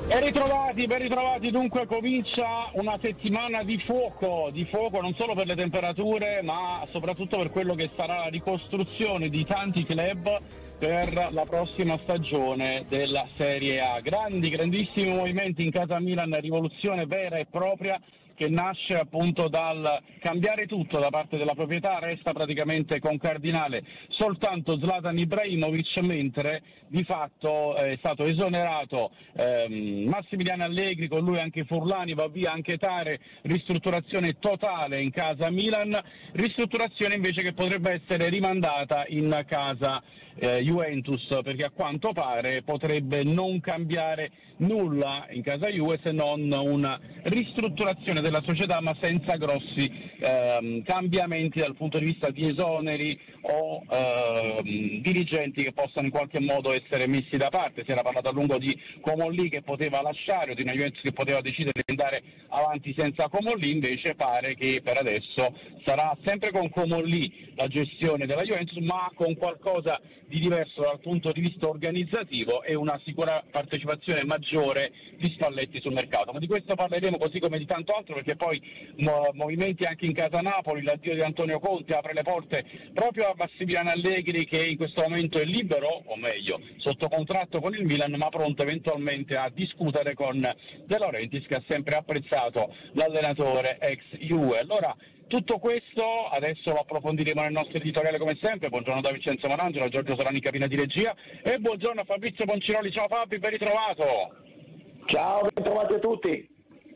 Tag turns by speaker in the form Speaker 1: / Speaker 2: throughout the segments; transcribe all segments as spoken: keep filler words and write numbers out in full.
Speaker 1: Ben ritrovati, ben ritrovati, dunque comincia una settimana di fuoco, di fuoco non solo per le temperature ma soprattutto per quello che sarà la ricostruzione di tanti club per la prossima stagione della Serie A. Grandi, grandissimi movimenti in casa Milan, rivoluzione vera e propria che nasce appunto dal cambiare tutto da parte della proprietà. Resta praticamente con cardinale soltanto Zlatan Ibrahimovic, mentre di fatto è stato esonerato ehm, Massimiliano Allegri, con lui anche Furlani, va via anche Tare, ristrutturazione totale in casa Milan, ristrutturazione invece che potrebbe essere rimandata in casa eh, Juventus, perché a quanto pare potrebbe non cambiare nulla in casa Juve se non una ristrutturazione della società ma senza grossi ehm, cambiamenti dal punto di vista di esoneri o ehm, dirigenti che possano in qualche modo essere messi da parte. Si era parlato a lungo di Comolli che poteva lasciare o di una Juventus che poteva decidere di andare avanti senza Comolli, invece pare che per adesso sarà sempre con Comolli la gestione della Juventus ma con qualcosa di diverso dal punto di vista organizzativo e una sicura partecipazione maggiore di Spalletti sul mercato. Ma di questo parleremo, così come di tanto altro, perché poi mo- movimenti anche in casa Napoli, l'addio di Antonio Conte apre le porte proprio a Massimiliano Allegri, che in questo momento è libero, o meglio sotto contratto con il Milan, ma pronto eventualmente a discutere con De Laurentiis, che ha sempre apprezzato l'allenatore ex Juve. Allora, tutto questo adesso lo approfondiremo nel nostro editoriale come sempre. Buongiorno da Vincenzo Marangelo, Giorgio Solani, cabina di regia, e buongiorno a Fabrizio Poncinoli. Ciao Fabi, ben ritrovato.
Speaker 2: Ciao, ben trovati a tutti.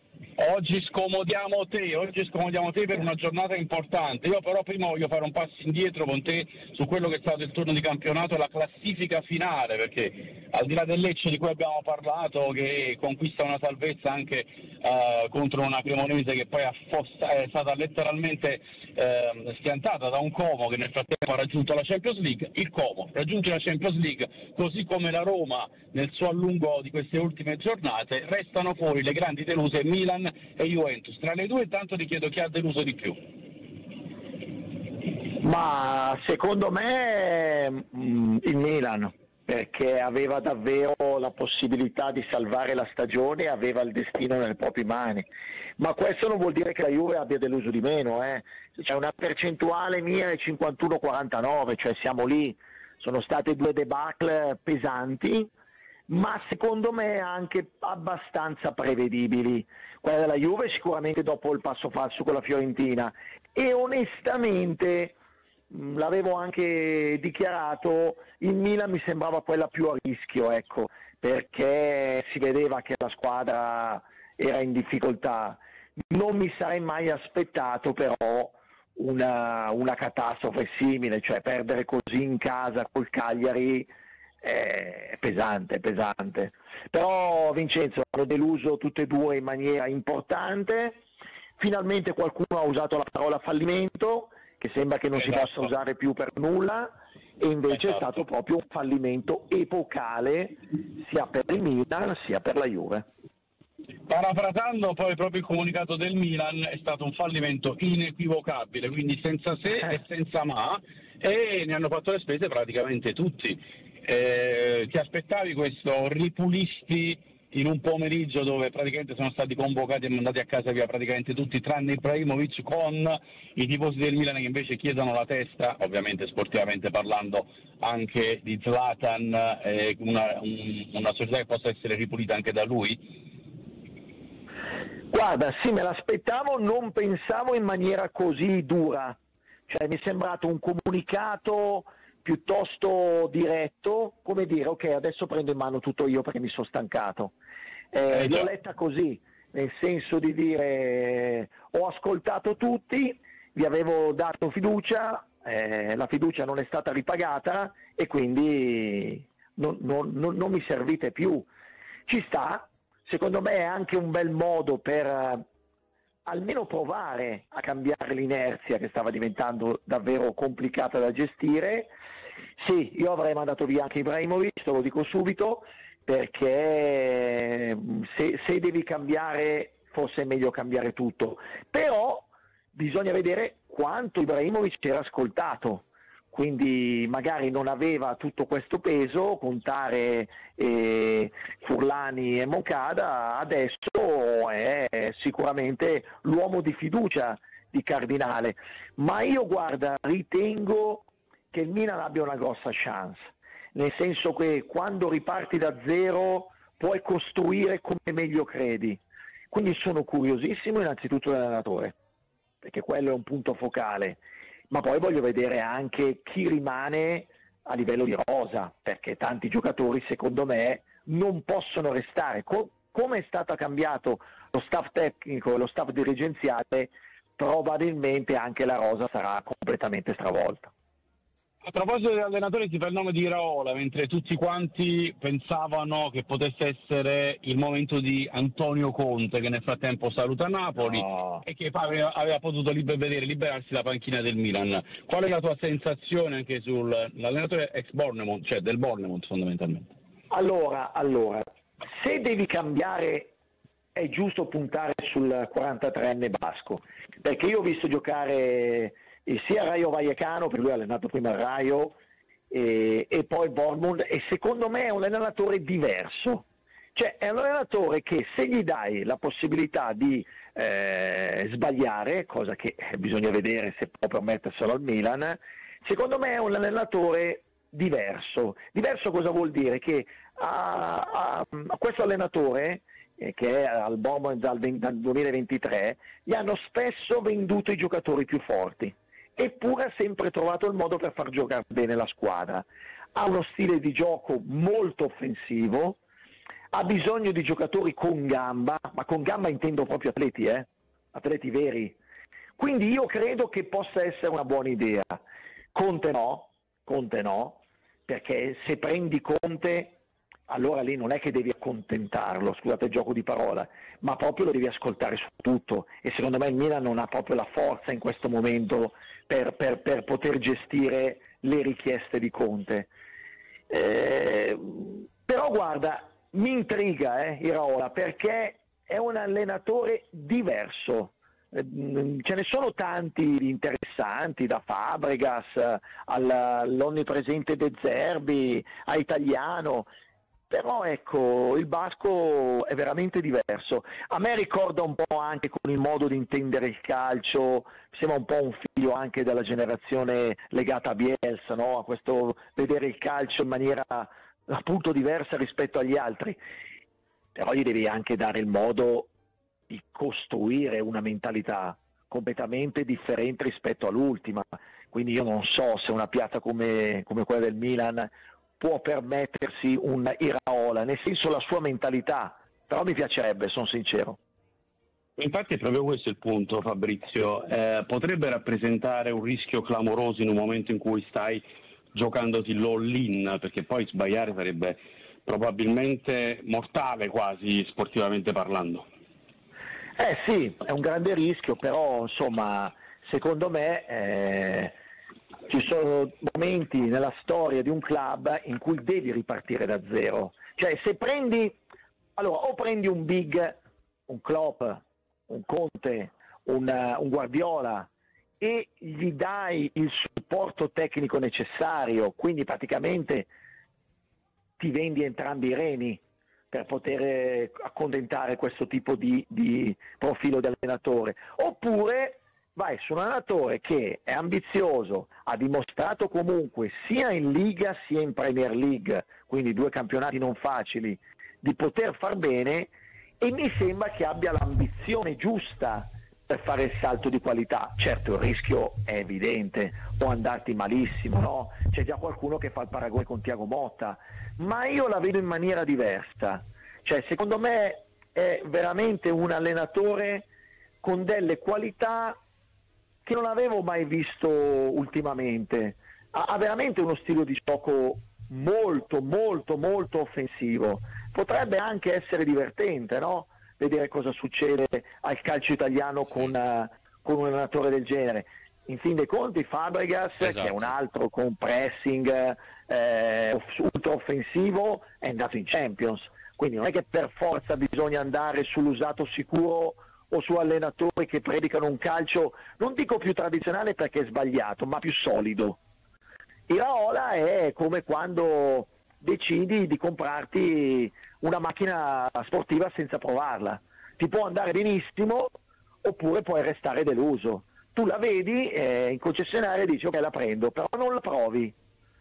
Speaker 1: Oggi scomodiamo te, oggi scomodiamo te per una giornata importante. Io però prima voglio fare un passo indietro con te su quello che è stato il turno di campionato e la classifica finale, perché al di là del Lecce di cui abbiamo parlato, che conquista una salvezza anche eh, contro una Cremonese che poi affossa, è stata letteralmente eh, schiantata da un Como che nel frattempo ha raggiunto la Champions League, il Como raggiunge la Champions League così come la Roma nel suo allungo di queste ultime giornate. Restano fuori le grandi deluse Milan e Juventus. Tra le due intanto ti chiedo chi ha deluso di più.
Speaker 2: Ma secondo me mh, il Milan, perché aveva davvero la possibilità di salvare la stagione, aveva il destino nelle proprie mani, ma questo non vuol dire che la Juve abbia deluso di meno, eh. C'è una percentuale mia è cinquantuno quarantanove, cioè siamo lì, sono state due debacle pesanti, ma secondo me anche abbastanza prevedibili. Quella della Juve sicuramente dopo il passo falso con la Fiorentina, e onestamente mh, l'avevo anche dichiarato, il Milan mi sembrava quella più a rischio, ecco, perché si vedeva che la squadra era in difficoltà. Non mi sarei mai aspettato però una, una catastrofe simile, cioè perdere così in casa col Cagliari è pesante, pesante. Però Vincenzo, hanno deluso tutte e due in maniera importante. Finalmente qualcuno ha usato la parola fallimento, che sembra che non
Speaker 1: Esatto.
Speaker 2: si possa usare più per nulla, e invece
Speaker 1: Esatto.
Speaker 2: è stato proprio un fallimento epocale sia per il Milan sia per la Juve.
Speaker 1: Parafrasando poi proprio il comunicato del Milan, è stato un fallimento inequivocabile, quindi senza se e senza ma, e ne hanno fatto le spese praticamente tutti. Eh, ti aspettavi questo ripulisti in un pomeriggio dove praticamente sono stati convocati e mandati a casa via praticamente tutti tranne Ibrahimovic, con i tifosi del Milan che invece chiedono la testa, ovviamente sportivamente parlando, anche di Zlatan, eh, una, un, una società che possa essere ripulita anche da lui?
Speaker 2: Guarda, sì, me l'aspettavo, non pensavo in maniera così dura, cioè mi è sembrato un comunicato piuttosto diretto, come dire ok, adesso prendo in mano tutto io perché mi sono stancato. Eh,
Speaker 1: Eh,
Speaker 2: l'ho
Speaker 1: già.
Speaker 2: letta così, nel senso di dire ho ascoltato tutti, vi avevo dato fiducia, eh, la fiducia non è stata ripagata e quindi non, non, non, non mi servite più. Ci sta, secondo me è anche un bel modo per eh, almeno provare a cambiare l'inerzia che stava diventando davvero complicata da gestire. Sì, io avrei mandato via anche Ibrahimovic, te lo dico subito, perché se, se devi cambiare forse è meglio cambiare tutto, però bisogna vedere quanto Ibrahimovic era ascoltato, quindi magari non aveva tutto questo peso, contare eh, Furlani e Moncada, adesso è sicuramente l'uomo di fiducia di Cardinale, ma io guarda, ritengo che il Milan abbia una grossa chance, nel senso che quando riparti da zero puoi costruire come meglio credi, quindi sono curiosissimo innanzitutto dell'allenatore, perché quello è un punto focale, ma poi voglio vedere anche chi rimane a livello di rosa, perché tanti giocatori secondo me non possono restare. Co- come è stato cambiato lo staff tecnico e lo staff dirigenziale, probabilmente anche la rosa sarà completamente stravolta.
Speaker 1: A proposito dell'allenatore si fa il nome di Iraola, mentre tutti quanti pensavano che potesse essere il momento di Antonio Conte, che nel frattempo saluta Napoli
Speaker 2: No.
Speaker 1: e che aveva, aveva potuto liber- vedere liberarsi la panchina del Milan. Qual è la tua sensazione anche sull'allenatore ex Bournemouth, cioè del Bournemouth fondamentalmente?
Speaker 2: Allora, allora, se devi cambiare è giusto puntare sul quarantatreenne basco, perché io ho visto giocare sia Rayo Vallecano, per lui ha allenato prima il Rayo, e, e poi Bournemouth, e secondo me è un allenatore diverso, cioè è un allenatore che se gli dai la possibilità di eh, sbagliare, cosa che bisogna vedere se può permetterselo al Milan, secondo me è un allenatore diverso. Diverso cosa vuol dire? Che a, a, a questo allenatore, eh, che è al Bournemouth dal, dal duemilaventitré, gli hanno spesso venduto i giocatori più forti, eppure ha sempre trovato il modo per far giocare bene la squadra. Ha uno stile di gioco molto offensivo, ha bisogno di giocatori con gamba, ma con gamba intendo proprio atleti, eh? atleti veri. Quindi io credo che possa essere una buona idea. Conte no, Conte no, perché se prendi Conte, allora lì non è che devi accontentarlo, scusate il gioco di parola, ma proprio lo devi ascoltare su tutto, e secondo me il Milan non ha proprio la forza in questo momento per, per, per poter gestire le richieste di Conte. Eh, però guarda, mi intriga eh, Iraola, perché è un allenatore diverso. Ce ne sono tanti interessanti, da Fabregas all'onnipresente De Zerbi a Italiano, però ecco, il basco è veramente diverso. A me ricorda un po' anche con il modo di intendere il calcio, sembra un po' un figlio anche della generazione legata a Bielsa, no? A questo vedere il calcio in maniera appunto diversa rispetto agli altri, però gli devi anche dare il modo di costruire una mentalità completamente differente rispetto all'ultima, quindi io non so se una piazza come, come quella del Milan può permettersi un Iraola, nel senso la sua mentalità, però mi piacerebbe, sono sincero.
Speaker 1: Infatti è proprio questo il punto, Fabrizio, eh, potrebbe rappresentare un rischio clamoroso in un momento in cui stai giocandoti l'all-in, perché poi sbagliare sarebbe probabilmente mortale quasi sportivamente parlando.
Speaker 2: Eh sì, è un grande rischio, però insomma secondo me eh, ci sono momenti nella storia di un club in cui devi ripartire da zero, cioè se prendi, allora o prendi un big, un Klopp, un Conte, un, un Guardiola e gli dai il supporto tecnico necessario, quindi praticamente ti vendi entrambi i reni per poter accontentare questo tipo di, di profilo di allenatore, oppure vai su un allenatore che è ambizioso, ha dimostrato comunque sia in Liga sia in Premier League, quindi due campionati non facili, di poter far bene, e mi sembra che abbia l'ambizione giusta per fare il salto di qualità. Certo il rischio è evidente, può andarti malissimo, no? C'è già qualcuno che fa il paragone con Thiago Motta, ma io la vedo in maniera diversa, cioè secondo me è veramente un allenatore con delle qualità che non avevo mai visto ultimamente. Ha, ha veramente uno stile di gioco molto molto molto offensivo, potrebbe anche essere divertente, no? Vedere cosa succede al calcio italiano con, uh, con un allenatore del genere. In fin dei conti Fabregas, esatto, che è un altro con pressing eh, ultra offensivo, è andato in Champions, quindi non è che per forza bisogna andare sull'usato sicuro o su allenatori che predicano un calcio, non dico più tradizionale perché è sbagliato, ma più solido. Iraola è come quando decidi di comprarti una macchina sportiva senza provarla, ti può andare benissimo oppure puoi restare deluso. Tu la vedi eh, in concessionaria e dici ok, la prendo, però non la provi,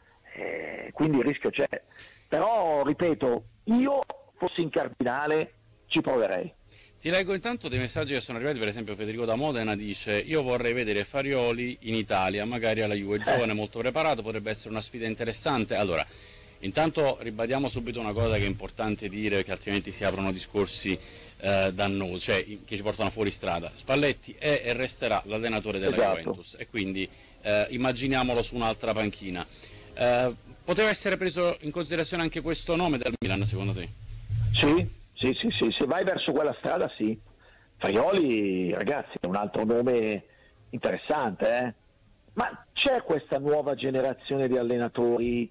Speaker 2: eh, quindi il rischio c'è. Però ripeto, io fossi in Cardinale ci proverei.
Speaker 3: Ti leggo intanto dei messaggi che sono arrivati. Per esempio Federico da Modena dice: io vorrei vedere Farioli in Italia, magari alla Juve, giovane, molto preparato, potrebbe essere una sfida interessante. Allora, intanto ribadiamo subito una cosa che è importante dire, che altrimenti si aprono discorsi eh, dannosi, cioè che ci portano fuori strada. Spalletti è e resterà l'allenatore della
Speaker 2: Esatto.
Speaker 3: Juventus, e quindi eh, immaginiamolo su un'altra panchina. Eh, poteva essere preso in considerazione anche questo nome del Milan, secondo te?
Speaker 2: Sì, sì, sì, sì, se vai verso quella strada sì. Farioli, ragazzi, è un altro nome interessante, eh? Ma c'è questa nuova generazione di allenatori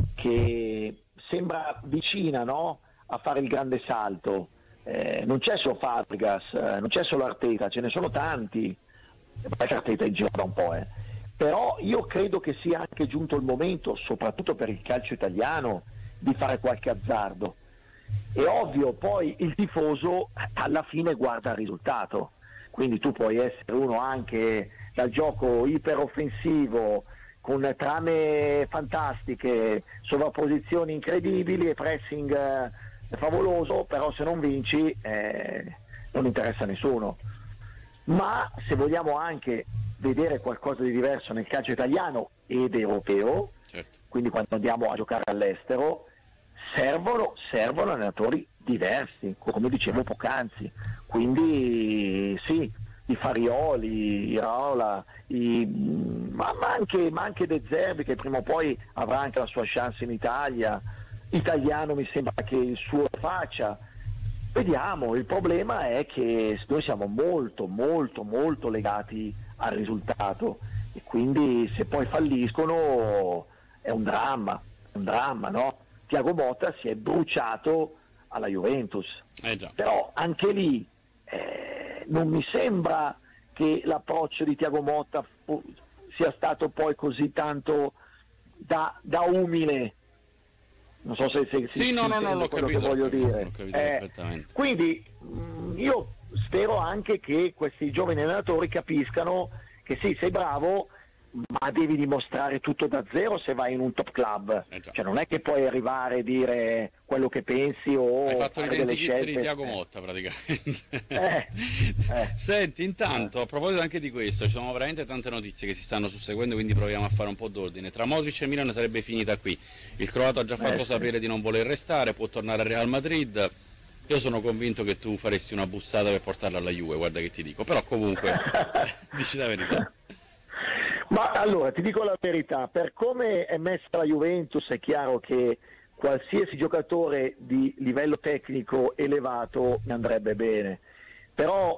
Speaker 2: che sembra vicina, no? A fare il grande salto. Eh, non c'è solo Fabregas, eh, non c'è solo Arteta, ce ne sono tanti. Arteta è in giro da un po', eh. Però io credo che sia anche giunto il momento, soprattutto per il calcio italiano, di fare qualche azzardo. È ovvio, poi il tifoso alla fine guarda il risultato, quindi tu puoi essere uno anche dal gioco iperoffensivo, con trame fantastiche, sovrapposizioni incredibili e pressing eh, favoloso, però se non vinci eh, non interessa a nessuno. Ma se vogliamo anche vedere qualcosa di diverso nel calcio italiano ed europeo,
Speaker 3: Certo.
Speaker 2: quindi quando andiamo a giocare all'estero, servono, servono allenatori diversi, come dicevo poc'anzi. Quindi sì, i Farioli, Iraola, i, ma, ma, anche, ma anche De Zerbi, che prima o poi avrà anche la sua chance in Italia. Italiano mi sembra che il suo faccia. Vediamo, il problema è che noi siamo molto, molto, molto legati al risultato, e quindi se poi falliscono è un dramma, è un dramma, no? Thiago Motta si è bruciato alla Juventus,
Speaker 3: Eh già.
Speaker 2: però anche lì eh, non mi sembra che l'approccio di Thiago Motta fu- sia stato poi così tanto da, da umile. Non so se, se, se
Speaker 3: Sì, no, no, no, l'ho
Speaker 2: quello
Speaker 3: capito,
Speaker 2: che voglio
Speaker 3: l'ho capito,
Speaker 2: dire.
Speaker 3: l'ho capito
Speaker 2: Eh,
Speaker 3: perfettamente.
Speaker 2: quindi mh, io spero anche che questi giovani allenatori capiscano che sì, sei bravo, ma devi dimostrare tutto da zero se vai in un top club.
Speaker 3: Eh già.
Speaker 2: Cioè non è che puoi arrivare a dire quello che pensi o
Speaker 3: Hai fatto
Speaker 2: fare delle
Speaker 3: l'identikit
Speaker 2: scelte.
Speaker 3: di Thiago Motta praticamente.
Speaker 2: Eh, eh.
Speaker 3: Senti, intanto a proposito anche di questo, ci sono veramente tante notizie che si stanno susseguendo, quindi proviamo a fare un po' d'ordine. Tra Modric e Milan sarebbe finita qui. Il croato ha già fatto
Speaker 2: Eh, sì.
Speaker 3: sapere di non voler restare, può tornare al Real Madrid. Io sono convinto che tu faresti una bussata per portarlo alla Juve, guarda che ti dico. Però comunque, dici la verità.
Speaker 2: Ma allora ti dico la verità, per come è messa la Juventus è chiaro che qualsiasi giocatore di livello tecnico elevato ne andrebbe bene, però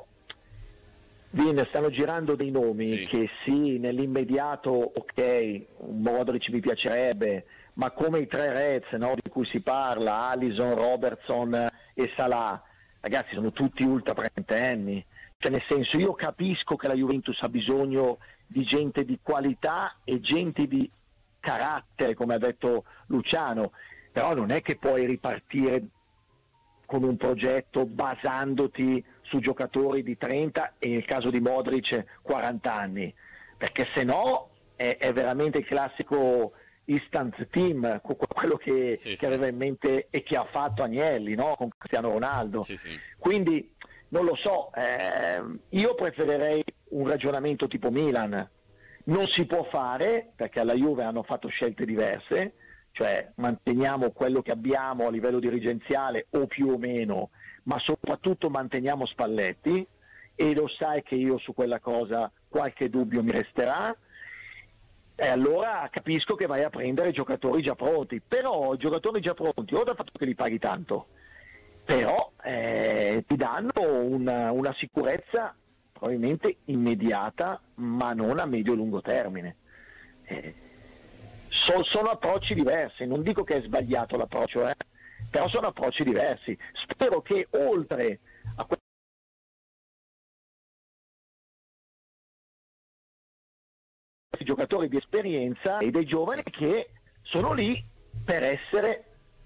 Speaker 2: Vin, stanno girando dei nomi
Speaker 3: Sì.
Speaker 2: che sì, nell'immediato ok, un Modric mi piacerebbe, ma come i tre Reds, no, di cui si parla, Alisson, Robertson e Salah, ragazzi sono tutti ultra trentenni, cioè nel senso io capisco che la Juventus ha bisogno di gente di qualità e gente di carattere, come ha detto Luciano, però non è che puoi ripartire con un progetto basandoti su giocatori di trenta e nel caso di Modric quaranta anni, perché se no è, è veramente il classico instant team, quello che,
Speaker 3: Sì,
Speaker 2: che
Speaker 3: sì.
Speaker 2: aveva in mente e che ha fatto Agnelli, no? Con Cristiano Ronaldo.
Speaker 3: Sì, sì.
Speaker 2: Quindi non lo so, eh, io preferirei un ragionamento tipo Milan. Non si può fare perché alla Juve hanno fatto scelte diverse, cioè manteniamo quello che abbiamo a livello dirigenziale o più o meno, ma soprattutto manteniamo Spalletti, e lo sai che io su quella cosa qualche dubbio mi resterà, e allora capisco che vai a prendere giocatori già pronti, però i giocatori già pronti, o dal fatto che li paghi tanto, però eh, ti danno una, una sicurezza probabilmente immediata, ma non a medio-lungo termine. Eh, so, sono approcci diversi, non dico che è sbagliato l'approccio, eh, però sono approcci diversi. Spero che oltre a questi giocatori di esperienza e dei giovani che sono lì per essere